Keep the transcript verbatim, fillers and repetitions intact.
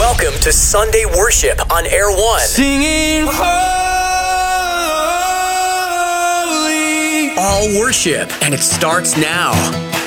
Welcome to Sunday Worship on Air One. Singing holy. All worship, and it starts now.